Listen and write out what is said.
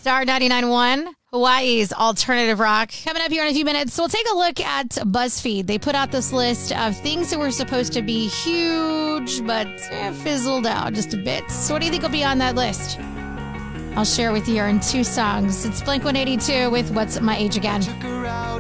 Star 99.1, Hawaii's alternative rock. Coming up here in a few minutes, we'll take a look at BuzzFeed. They put out this list of things that were supposed to be huge, but fizzled out just a bit. So what do you think will be on that list? I'll share with you in 2 songs. It's Blink-182 with What's My Age Again. Took her out